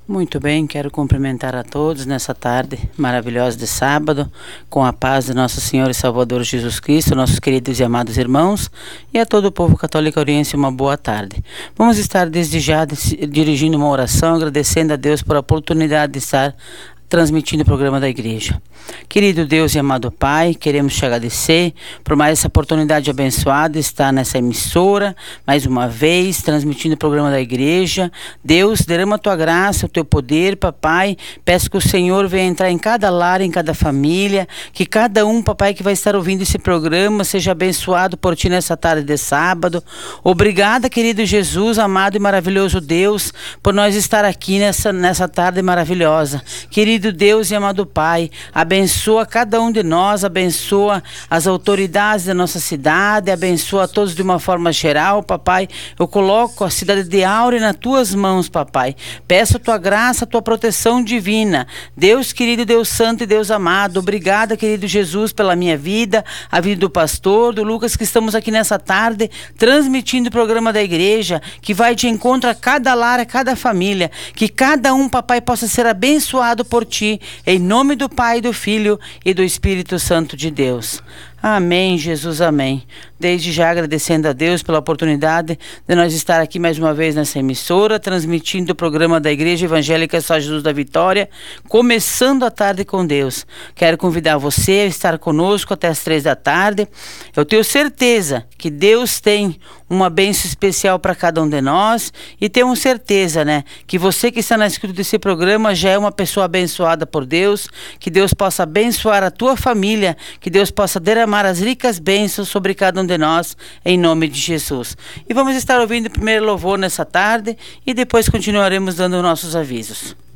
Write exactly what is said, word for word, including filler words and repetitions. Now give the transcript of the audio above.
Muito bem, quero cumprimentar a todos nessa tarde maravilhosa de sábado, com a paz de nosso Senhor e Salvador Jesus Cristo, nossos queridos e amados irmãos, e a todo o povo católico oriense uma boa tarde. Vamos estar desde já dirigindo uma oração, agradecendo a Deus por a oportunidade de estar transmitindo o programa da igreja. Querido Deus e amado Pai, queremos te agradecer por mais essa oportunidade abençoada de estar nessa emissora, mais uma vez, transmitindo o programa da igreja. Deus, derrama a tua graça, o teu poder, papai. Peço que o Senhor venha entrar em cada lar, em cada família, que cada um, papai, que vai estar ouvindo esse programa, seja abençoado por ti nessa tarde de sábado. Obrigada, querido Jesus, amado e maravilhoso Deus, por nós estar aqui nessa, nessa tarde maravilhosa. Querido Deus e amado Pai, abençoa cada um de nós, abençoa as autoridades da nossa cidade, abençoa a todos de uma forma geral, papai. Eu coloco a cidade de Áurea nas tuas mãos, papai. Peço a tua graça, a tua proteção divina. Deus querido, Deus santo e Deus amado, obrigada, querido Jesus, pela minha vida, a vida do pastor, do Lucas, que estamos aqui nessa tarde, transmitindo o programa da igreja, que vai de encontro a cada lar, a cada família, que cada um, papai, possa ser abençoado por ti, em nome do Pai, do Filho e do Espírito Santo de Deus. Amém, Jesus, amém. Desde já agradecendo a Deus pela oportunidade de nós estar aqui mais uma vez nessa emissora, transmitindo o programa da Igreja Evangélica Só Jesus da Vitória, começando a tarde com Deus. Quero convidar você a estar conosco até as três da tarde. Eu tenho certeza que Deus tem uma bênção especial para cada um de nós e tenho certeza, né, que você que está na escuta desse programa já é uma pessoa abençoada por Deus, que Deus possa abençoar a tua família, que Deus possa derramar as ricas bênçãos sobre cada um de nós, em nome de Jesus. E vamos estar ouvindo o primeiro louvor nessa tarde e depois continuaremos dando nossos avisos.